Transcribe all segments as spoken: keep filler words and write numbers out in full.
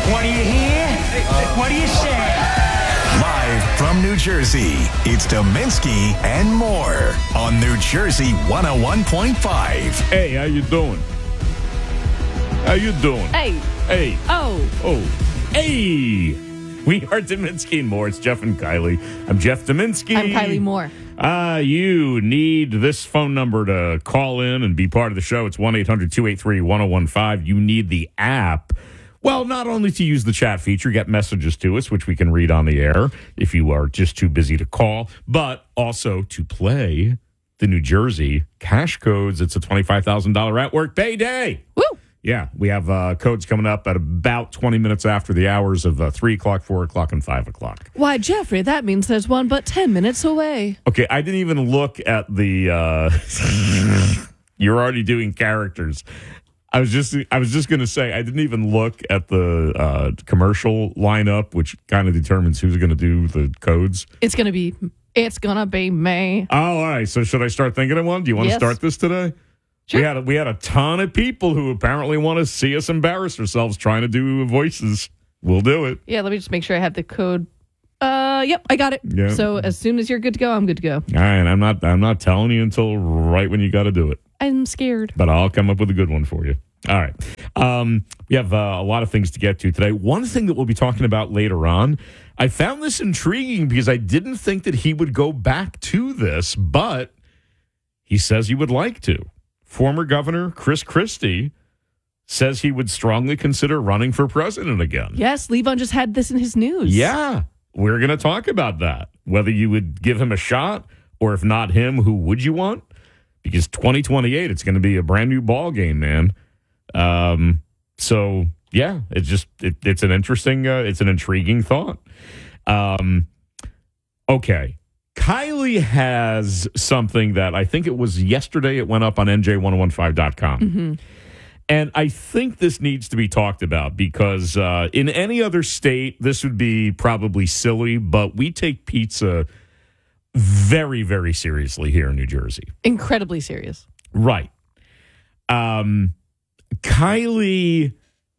What do you hear? What do you say? Live from New Jersey, it's Dominski and more on New Jersey one oh one point five. Hey, how you doing? How you doing? Hey. Hey. Oh. Oh. Hey. We are Dominski and more. It's Jeff and Kylie. I'm Jeff Dominski. I'm Kylie Moore. Uh, you need this phone number to call in and be part of the show. It's one eight hundred two eight three one oh one five. You need the app. Well, not only to use the chat feature, get messages to us, which we can read on the air if you are just too busy to call, but also to play the New Jersey cash codes. It's a twenty-five thousand dollars at work payday. Woo! Yeah, we have uh, codes coming up at about twenty minutes after the hours of uh, three o'clock, four o'clock, and five o'clock. Why, Jeffrey, that means there's one but ten minutes away. Okay, I didn't even look at the... Uh, you're already doing characters. I was just I was just going to say, I didn't even look at the uh, commercial lineup, which kind of determines who's going to do the codes. It's going to be... It's going to be May. Oh, all right. So should I start thinking of one? Do you want Yes. to start this today? Sure. We had a, we had a ton of people who apparently want to see us embarrass ourselves trying to do voices. We'll do it. Yeah, let me just make sure I have the code. Uh, yep, I got it. Yeah. So as soon as you're good to go, I'm good to go. All right. I'm not I'm not telling you until right when you got to do it. I'm scared. But I'll come up with a good one for you. All right. Um, we have uh, a lot of things to get to today. One thing that we'll be talking about later on, I found this intriguing because I didn't think that he would go back to this, but he says he would like to. Former Governor Chris Christie says he would strongly consider running for president again. Yes, Levon just had this in his news. Yeah, we're going to talk about that. Whether you would give him a shot, or if not him, who would you want? Because twenty twenty-eight, it's going to be a brand new ball game, man. Um, so yeah, it's just it, it's an interesting, uh, it's an intriguing thought. Um, okay. Kylie has something that I think it was yesterday. It went up on N J ten fifteen dot com. Mm-hmm. And I think this needs to be talked about because uh, in any other state, this would be probably silly, but we take pizza very, very seriously here in New Jersey. Incredibly serious. Right. Um, Kylie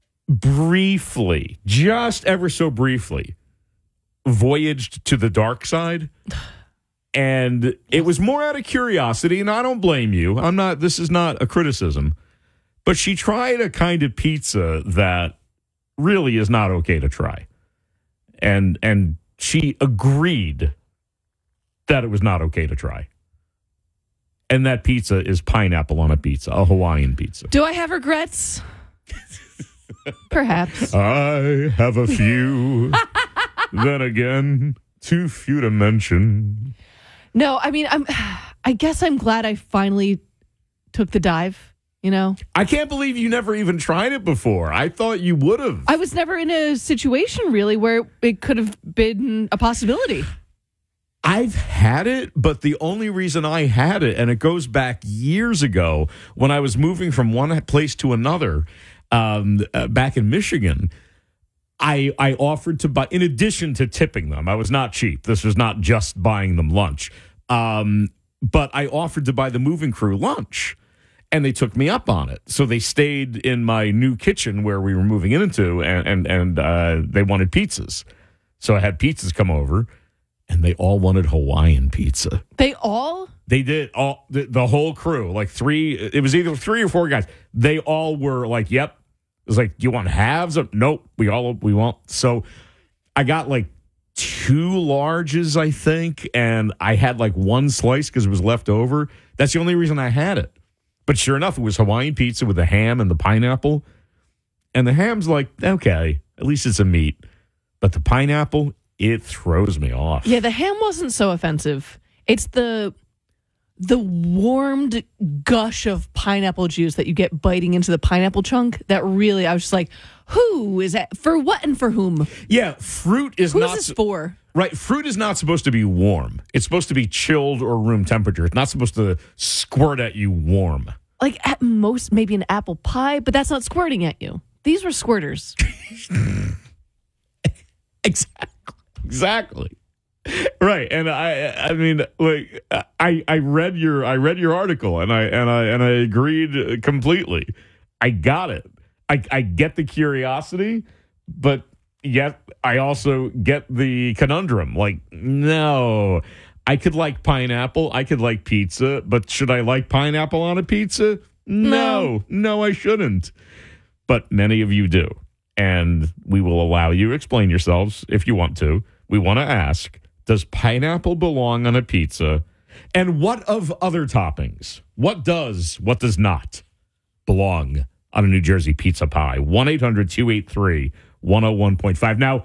briefly, just ever so briefly, voyaged to the dark side. And it was more out of curiosity, and I don't blame you. I'm not, this is not a criticism. But she tried a kind of pizza that really is not okay to try. And and she agreed that it was not okay to try. And that pizza is pineapple on a pizza, a Hawaiian pizza. Do I have regrets? Perhaps. I have a few. Then again, too few to mention. No, I mean, I'm. I guess I'm glad I finally took the dive, you know? I can't believe you never even tried it before. I thought you would have. I was never in a situation, really, where it could have been a possibility. I've had it, but the only reason I had it, and it goes back years ago when I was moving from one place to another um, uh, back in Michigan, I, I offered to buy, in addition to tipping them, I was not cheap. This was not just buying them lunch. Um, but I offered to buy the moving crew lunch, and they took me up on it. So they stayed in my new kitchen where we were moving into, and, and, and uh, they wanted pizzas. So I had pizzas come over. And they all wanted Hawaiian pizza. They all? They did. all the, the whole crew, like three, it was either three or four guys. They all were like, yep. It was like, do you want halves? Of, nope, we all, we want. So I got like two larges, I think, and I had like one slice because it was left over. That's the only reason I had it. But sure enough, it was Hawaiian pizza with the ham and the pineapple. And the ham's like, okay, at least it's a meat. But the pineapple, it throws me off. Yeah, the ham wasn't so offensive. It's the the warmed gush of pineapple juice that you get biting into the pineapple chunk that really, I was just like, who is that? For what and for whom? Yeah, fruit is Who not... is this for? Right, fruit is not supposed to be warm. It's supposed to be chilled or room temperature. It's not supposed to squirt at you warm. Like at most, maybe an apple pie, but that's not squirting at you. These were squirters. Exactly. Exactly. Right. And I I mean like I I read your I read your article and I and I and I agreed completely. I got it. I I get the curiosity, but yet I also get the conundrum. Like, no, I could like pineapple. I could like pizza, but should I like pineapple on a pizza? No, no, I shouldn't. But many of you do. And we will allow you to explain yourselves if you want to. We want to ask, does pineapple belong on a pizza? And what of other toppings? What does, what does not belong on a New Jersey pizza pie? one eight hundred two eight three one oh one point five. Now,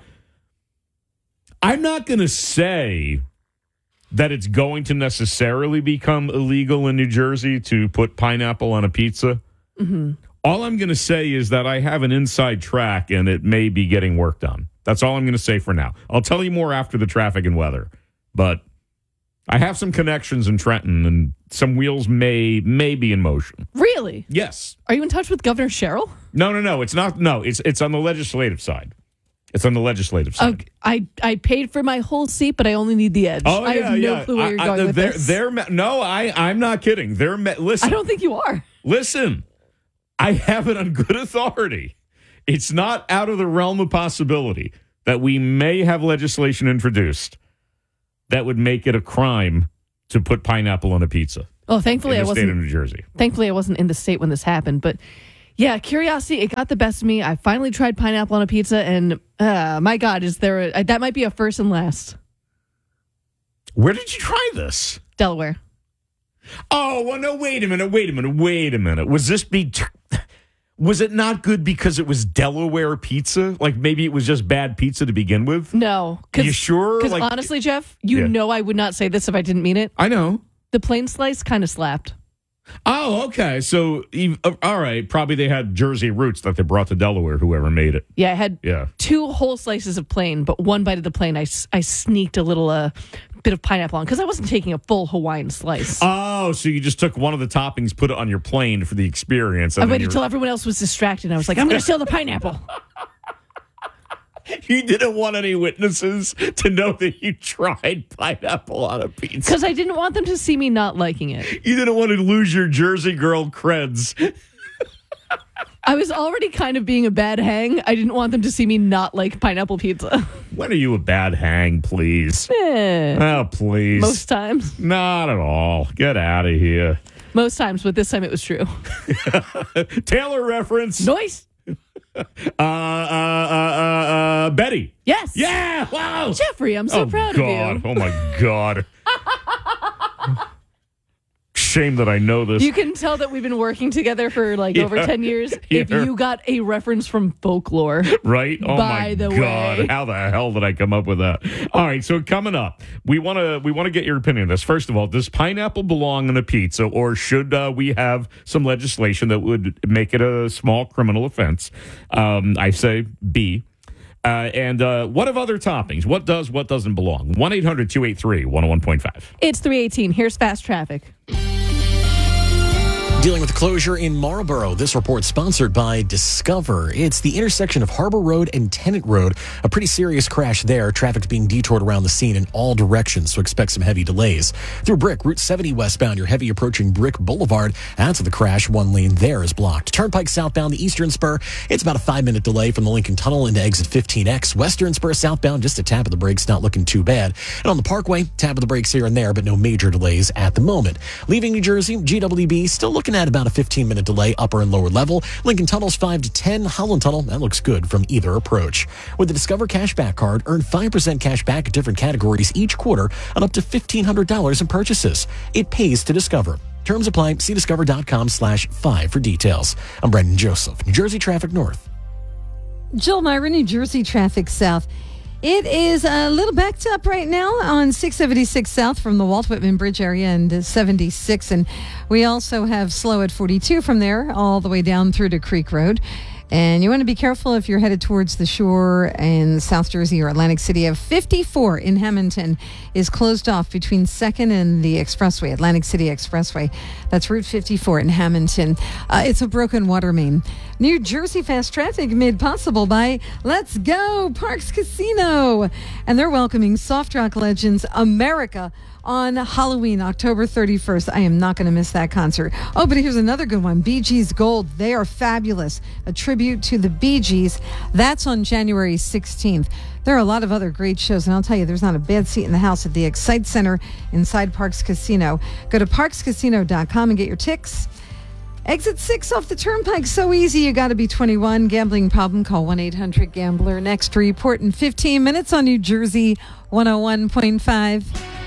I'm not going to say that it's going to necessarily become illegal in New Jersey to put pineapple on a pizza. Mm-hmm. All I'm going to say is that I have an inside track and it may be getting worked on. That's all I'm going to say for now. I'll tell you more after the traffic and weather. But I have some connections in Trenton and some wheels may may be in motion. Really? Yes. Are you in touch with Governor Sherrill? No, no, no. It's not. No, it's it's on the legislative side. It's on the legislative side. Okay. I, I paid for my whole seat, but I only need the edge. Oh, I yeah, have no yeah. clue where I, you're I, going with they're, this. They're, no, I, I'm not kidding. They're me- listen. I don't think you are. Listen, I have it on good authority. It's not out of the realm of possibility that we may have legislation introduced that would make it a crime to put pineapple on a pizza. Oh, thankfully in I the state of wasn't. New Jersey. Thankfully, I wasn't in the state when this happened. But yeah, curiosity, it got the best of me. I finally tried pineapple on a pizza, and uh, my God, is there a, that might be a first and last. Where did you try this? Delaware. Oh, well, no, wait a minute, wait a minute, wait a minute. Was this be... Was it not good because it was Delaware pizza? Like maybe it was just bad pizza to begin with? No. You sure? Because Like, honestly, Jeff, you Yeah. know I would not say this if I didn't mean it. I know. The plain slice kind of slapped. Oh, okay. So, ev- uh, all right. Probably they had Jersey roots that they brought to Delaware, whoever made it. Yeah, I had Yeah. two whole slices of plain, but one bite of the plain, I, s- I sneaked a little uh, bit of pineapple on because I wasn't taking a full Hawaiian slice. Oh, so you just took one of the toppings, put it on your plane for the experience. And I then waited you're- till everyone else was distracted, and I was like, I'm going to steal the pineapple. You didn't want any witnesses to know that you tried pineapple on a pizza. Because I didn't want them to see me not liking it. You didn't want to lose your Jersey girl creds. I was already kind of being a bad hang. I didn't want them to see me not like pineapple pizza. When are you a bad hang, please? Eh, Oh, please. most times. Not at all. Get out of here. Most times, but this time it was true. Taylor reference. Noise. Uh, uh, uh, uh, uh, Betty. Yes. Yeah. Wow. Jeffrey, I'm so oh, proud God. of you. Oh, my God. Shame that I know this. You can tell that we've been working together for like Yeah. over ten years if Yeah. you got a reference from folklore. Right? Oh By my the God. way. How the hell did I come up with that? All right, so coming up, we want to we want to get your opinion on this. First of all, does pineapple belong in a pizza, or should uh, we have some legislation that would make it a small criminal offense? Um, I say B. Uh, and uh, what of other toppings? What does, what doesn't belong? one eight hundred two eight three one oh one point five. It's three eighteen. Here's fast traffic. Dealing with closure in Marlboro. This report sponsored by Discover. It's the intersection of Harbor Road and Tennant Road. A pretty serious crash there. Traffic's being detoured around the scene in all directions, so expect some heavy delays. Through Brick, Route seventy westbound, you're heavy approaching Brick Boulevard. After the crash, one lane there is blocked. Turnpike southbound, the Eastern Spur. It's about a five-minute delay from the Lincoln Tunnel into exit fifteen X. Western Spur southbound, just a tap of the brakes, not looking too bad. And on the Parkway, tap of the brakes here and there, but no major delays at the moment. Leaving New Jersey, G W B still looking at about a fifteen-minute delay, upper and lower level. Lincoln Tunnel's five to ten. Holland Tunnel, that looks good from either approach. With the Discover Cashback Card, earn five percent cash back at different categories each quarter on up to fifteen hundred dollars in purchases. It pays to Discover. Terms apply. See discover.com slash five for details. I'm Brendan Joseph, New Jersey Traffic North. Jill Myra, New Jersey Traffic South. It is a little backed up right now on six seventy-six South from the Walt Whitman Bridge area and seventy-six. And we also have slow at forty-two from there all the way down through to Creek Road. And you want to be careful if you're headed towards the shore in South Jersey or Atlantic City. Of fifty-four in Hamilton is closed off between second and the Expressway, Atlantic City Expressway. That's Route fifty-four in Hamilton. Uh, it's a broken water main. New Jersey Fast Traffic made possible by Let's Go Parks Casino. And they're welcoming soft rock legends America on Halloween, October thirty-first. I am not going to miss that concert. Oh, but here's another good one. Bee Gees Gold. They are fabulous. A tribute to the Bee Gees. That's on January sixteenth. There are a lot of other great shows, and I'll tell you, there's not a bad seat in the house at the Excite Center inside Parks Casino. Go to parks casino dot com and get your tickets. Exit six off the turnpike. So easy. You got to be twenty-one. Gambling problem? Call one eight hundred gambler. Next report in fifteen minutes on New Jersey one oh one point five.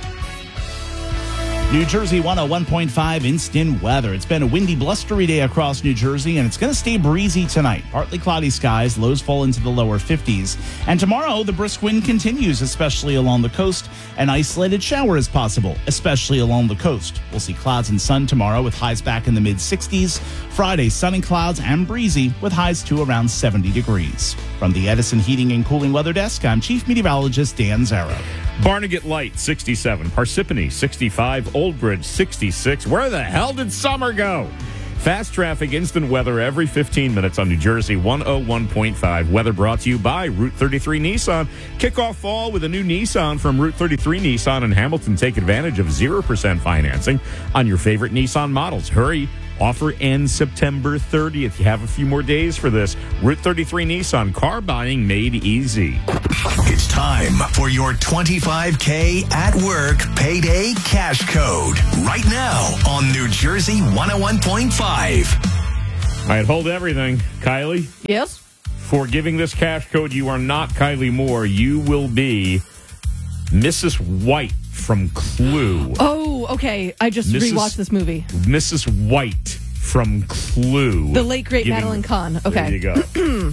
New Jersey one oh one point five instant weather. It's been a windy, blustery day across New Jersey, and it's going to stay breezy tonight. Partly cloudy skies, lows fall into the lower fifties. And tomorrow, the brisk wind continues, especially along the coast. An isolated shower is possible, especially along the coast. We'll see clouds and sun tomorrow with highs back in the mid-sixties. Friday, sun and clouds and breezy with highs to around seventy degrees. From the Edison Heating and Cooling Weather Desk, I'm Chief Meteorologist Dan Zarrow. Barnegat Light, sixty-seven. Parsippany, sixty-five. Old Bridge, sixty-six. Where the hell did summer go? Fast traffic, instant weather every fifteen minutes on New Jersey one oh one point five. Weather brought to you by Route thirty-three Nissan. Kick off fall with a new Nissan from Route thirty-three Nissan in Hamilton. Take advantage of zero percent financing on your favorite Nissan models. Hurry. Offer ends September thirtieth. You have a few more days for this. Route thirty-three Nissan, car buying made easy. It's time for your twenty-five K at work payday cash code. Right now on New Jersey one oh one point five. All right, hold everything. Kylie, Yes? for giving this cash code, you are not Kylie Moore. You will be Missus White from Clue. Oh, okay. I just Missus rewatched this movie. Missus White from Clue. The late, great Giving- Madeline Kahn. Okay. There you go.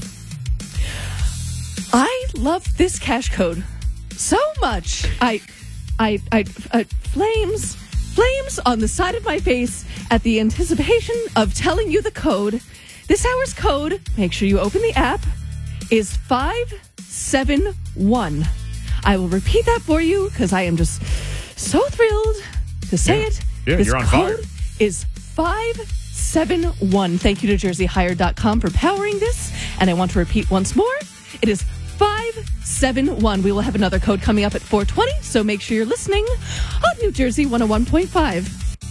I love this cash code so much. I, I, I, I, flames, flames on the side of my face at the anticipation of telling you the code. This hour's code, make sure you open the app, is five seven one. I will repeat that for you because I am just so thrilled to say Yeah. it. Yeah, this you're on code fire. is five seven one. Thank you to jersey hire dot com for powering this. And I want to repeat once more. It is five seven one. We will have another code coming up at four twenty, so make sure you're listening on New Jersey one oh one point five.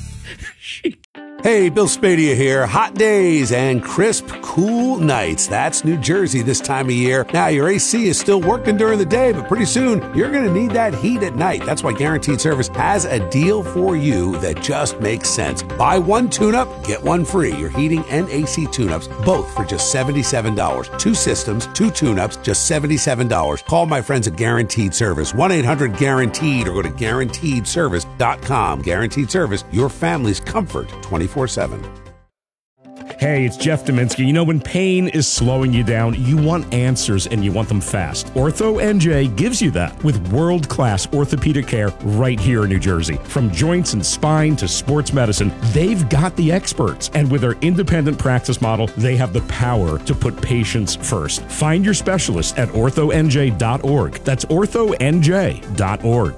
Hey, Bill Spadia here. Hot days and crisp, cool nights. That's New Jersey this time of year. Now, your A C is still working during the day, but pretty soon you're going to need that heat at night. That's why Guaranteed Service has a deal for you that just makes sense. Buy one tune-up, get one free. Your heating and A C tune-ups, both for just seventy-seven dollars. Two systems, two tune-ups, just seventy-seven dollars. Call my friends at Guaranteed Service, one eight hundred guaranteed, or go to guaranteed service dot com. Guaranteed Service, your family's comfort twenty-four seven. Hey, it's Jeff Dominski. You know, when pain is slowing you down, you want answers and you want them fast. Ortho N J gives you that with world-class orthopedic care right here in New Jersey. From joints and spine to sports medicine, they've got the experts. And with their independent practice model, they have the power to put patients first. Find your specialist at ortho n j dot org. That's ortho n j dot org.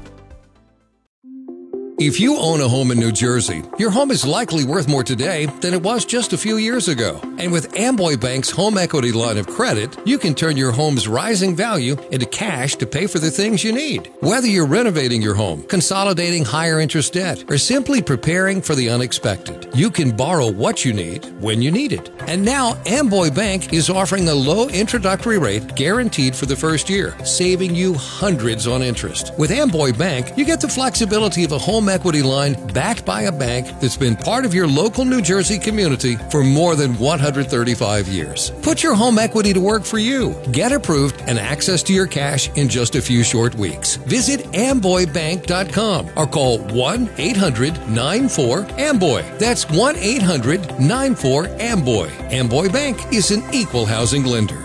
If you own a home in New Jersey, your home is likely worth more today than it was just a few years ago. And with Amboy Bank's home equity line of credit, you can turn your home's rising value into cash to pay for the things you need. Whether you're renovating your home, consolidating higher interest debt, or simply preparing for the unexpected, you can borrow what you need when you need it. And now Amboy Bank is offering a low introductory rate guaranteed for the first year, saving you hundreds on interest. With Amboy Bank, you get the flexibility of a home equity line backed by a bank that's been part of your local New Jersey community for more than one hundred thirty-five years. Put your home equity to work for you. Get approved and access to your cash in just a few short weeks. Visit amboy bank dot com or call one eight hundred nine four amboy. That's one eight hundred nine four amboy. Amboy Bank is an equal housing lender.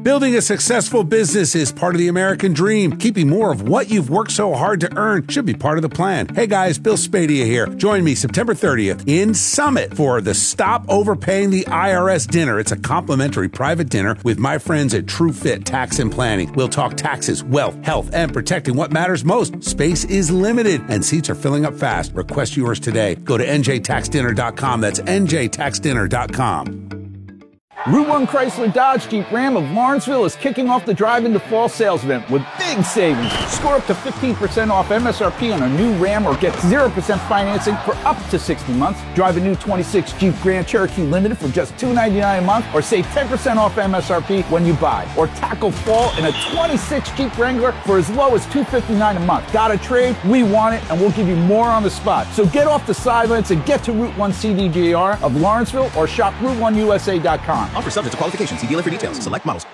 Building a successful business is part of the American dream. Keeping more of what you've worked so hard to earn should be part of the plan. Hey guys, Bill Spadia here. Join me September thirtieth in Summit for the Stop Overpaying the I R S dinner. It's a complimentary private dinner with my friends at TrueFit Tax and Planning. We'll talk taxes, wealth, health, and protecting what matters most. Space is limited and seats are filling up fast. Request yours today. Go to N J tax dinner dot com. That's N J tax dinner dot com. Route one Chrysler Dodge Jeep Ram of Lawrenceville is kicking off the Drive into Fall sales event with big savings. Score up to fifteen percent off M S R P on a new Ram or get zero percent financing for up to sixty months. Drive a new twenty-six Jeep Grand Cherokee Limited for just two hundred ninety-nine dollars a month or save ten percent off M S R P when you buy. Or tackle fall in a twenty-six Jeep Wrangler for as low as two hundred fifty-nine dollars a month. Got a trade? We want it, and we'll give you more on the spot. So get off the sidelines and get to Route one C D G R of Lawrenceville or shop route one U S A dot com. Offer subject to qualification. See dealer for details. Select models.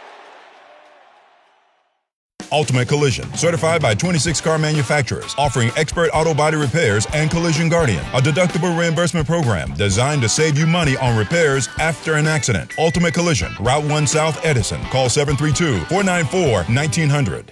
Ultimate Collision, certified by twenty-six car manufacturers, offering expert auto body repairs and Collision Guardian, a deductible reimbursement program designed to save you money on repairs after an accident. Ultimate Collision, Route one South Edison. Call seven three two, four nine four, one nine zero zero.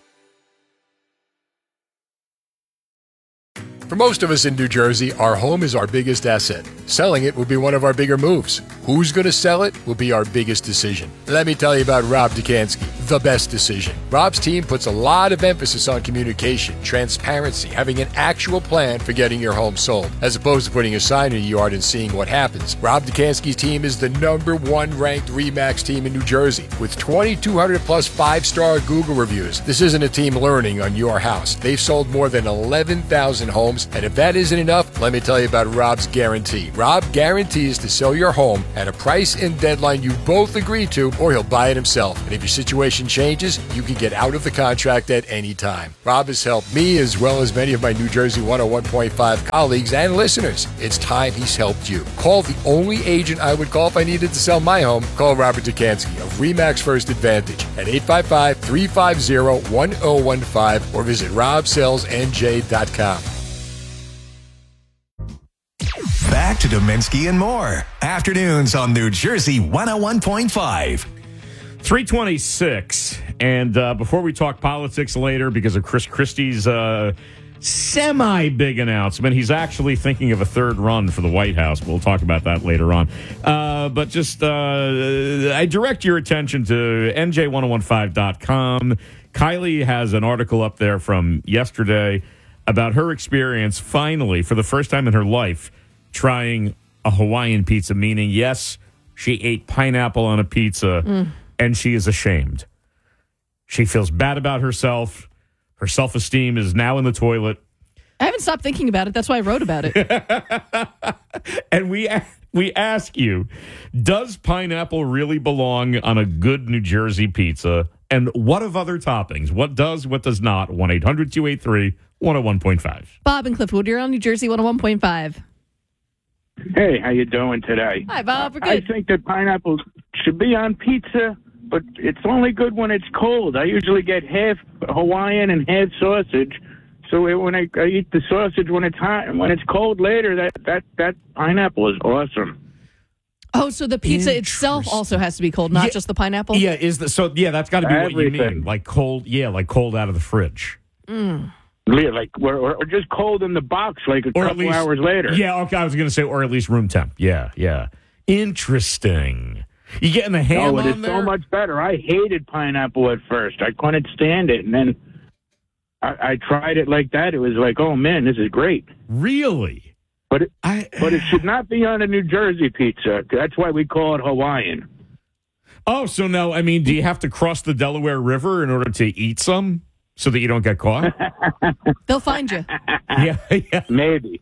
For most of us in New Jersey, our home is our biggest asset. Selling it will be one of our bigger moves. Who's going to sell it will be our biggest decision. Let me tell you about Rob Dukansky, the best decision. Rob's team puts a lot of emphasis on communication, transparency, having an actual plan for getting your home sold, as opposed to putting a sign in your yard and seeing what happens. Rob Dukansky's team is the number one ranked RE/MAX team in New Jersey, with twenty-two hundred plus five-star Google reviews. This isn't a team learning on your house. They've sold more than eleven thousand homes, and if that isn't enough, let me tell you about Rob's guarantee. Rob guarantees to sell your home at a price and deadline you both agree to, or he'll buy it himself. And if your situation changes, you can get out of the contract at any time. Rob has helped me as well as many of my New Jersey one oh one point five colleagues and listeners. It's time he's helped you. Call the only agent I would call if I needed to sell my home. Call Robert Dukansky of RE/MAX First Advantage at eight five five, three five zero, one oh one five or visit rob sales N J dot com. Back to Dominski and more. Afternoons on New Jersey one oh one point five. three twenty-six. And uh, before we talk politics later, because of Chris Christie's uh, semi-big announcement, he's actually thinking of a third run for the White House. We'll talk about that later on. Uh, but just, uh, I direct your attention to N J ten fifteen dot com. Kylie has an article up there from yesterday about her experience, finally, for the first time in her life, trying a Hawaiian pizza, meaning, yes, she ate pineapple on a pizza, mm. and she is ashamed. She feels bad about herself. Her self-esteem is now in the toilet. I haven't stopped thinking about it. That's why I wrote about it. And we we ask you, does pineapple really belong on a good New Jersey pizza? And what of other toppings? What does, what does not? one eight hundred two eight three one oh one point five. Bob and Cliffwood, you're on New Jersey one oh one point five. Hey, how you doing today? Hi, Bob. We're good. I think that pineapple should be on pizza, but it's only good when it's cold. I usually get half Hawaiian and half sausage. So it, when I, I eat the sausage when it's hot, and when it's cold later, that, that, that pineapple is awesome. Oh, so the pizza itself also has to be cold, not yeah, just the pineapple? Yeah, is the, so yeah, that's got to be Everything. What you mean. Like cold, yeah, like cold out of the fridge. Mm. Yeah, like or, or just cold in the box, like a or couple at least, hours later. Yeah, okay, I was going to say, or at least room temp. Yeah, yeah. Interesting. You getting the ham no, it on is there? so much better. I hated pineapple at first. I couldn't stand it, and then I, I tried it like that. It was like, oh man, this is great. Really? But it, I, but it should not be on a New Jersey pizza. That's why we call it Hawaiian. Oh, so no, I mean, do you have to cross the Delaware River in order to eat some so that you don't get caught? They'll find you. Yeah, yeah. Maybe.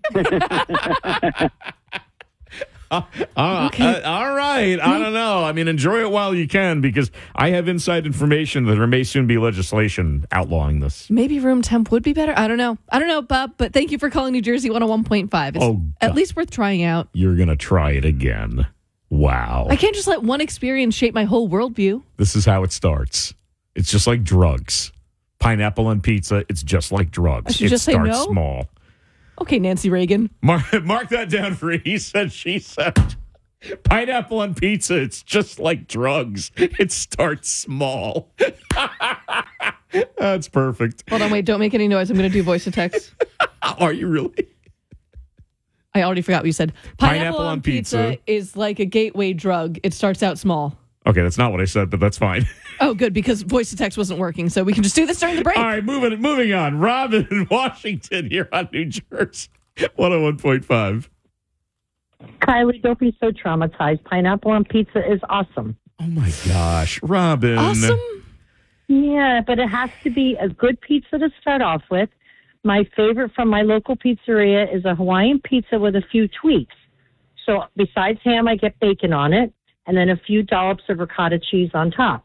Uh, uh, Okay. uh, all right. I don't know. I mean, enjoy it while you can, because I have inside information that there may soon be legislation outlawing this. Maybe room temp would be better. I don't know. I don't know, Bob, but thank you for calling New Jersey one oh one point five. It's Oh, at God. least worth trying out. You're going to try it again. Wow. I can't just let one experience shape my whole worldview. This is how it starts. It's just like drugs. Pineapple on pizza, it's just like drugs. I should it just say starts no? small. Okay, Nancy Reagan. Mark, mark that down for he said, she said. Pineapple on pizza, it's just like drugs. It starts small. That's perfect. Hold on, wait, don't make any noise. I'm going to do voice to text. Are you really? I already forgot what you said. Pineapple, Pineapple on, on pizza, pizza is like a gateway drug. It starts out small. Okay, that's not what I said, but that's fine. Oh, good, because voice to text wasn't working, so we can just do this during the break. All right, moving moving on. Robin in Washington here on New Jersey. one oh one point five. Kylie, don't be so traumatized. Pineapple on pizza is awesome. Oh, my gosh. Robin. Awesome? Yeah, but it has to be a good pizza to start off with. My favorite from my local pizzeria is a Hawaiian pizza with a few tweaks. So besides ham, I get bacon on it, and then a few dollops of ricotta cheese on top.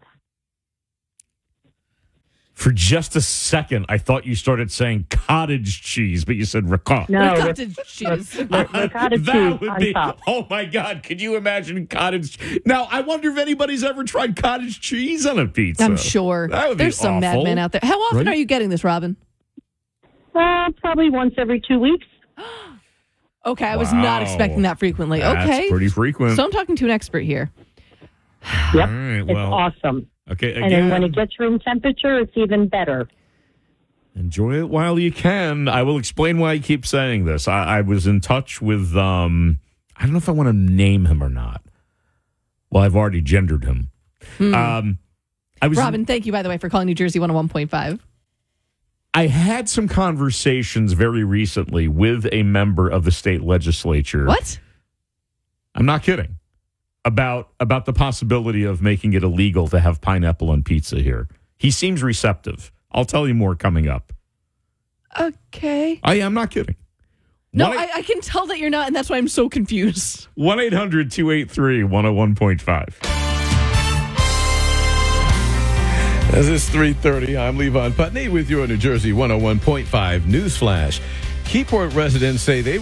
For just a second, I thought you started saying cottage cheese, but you said ricotta. No, cottage cheese. Ricotta that cheese would on be, top. oh my God, could you imagine cottage? Now, I wonder if anybody's ever tried cottage cheese on a pizza. I'm sure. That would There's be some awful. madmen out there. How often Right? are you getting this, Robin? Uh, probably once every two weeks. Okay, I was Wow. not expecting that frequently. That's Okay. pretty frequent. So I'm talking to an expert here. Yep, All right, it's well, awesome. Okay, And then when again, it gets room temperature, it's even better. enjoy it while you can. I will explain why I keep saying this. I, I was in touch with, um, I don't know if I want to name him or not. Well, I've already gendered him. Hmm. Um, I was Robin, thank you, by the way, for calling New Jersey one oh one point five. I had some conversations very recently with a member of the state legislature. What? I'm not kidding. About about the possibility of making it illegal to have pineapple on pizza here. He seems receptive. I'll tell you more coming up. Okay. I am not kidding. No, One- I, I can tell that you're not, and that's why I'm so confused. one eight hundred two eight three one oh one point five. As it's three thirty, I'm Levon Putney with your New Jersey one oh one point five News Flash. Keyport residents say they